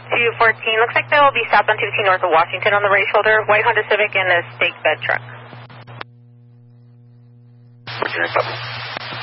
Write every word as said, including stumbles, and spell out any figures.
two fourteen, looks like they will be south on two fifteen north of Washington on the right shoulder, white Honda Civic and a stake bed truck. Okay.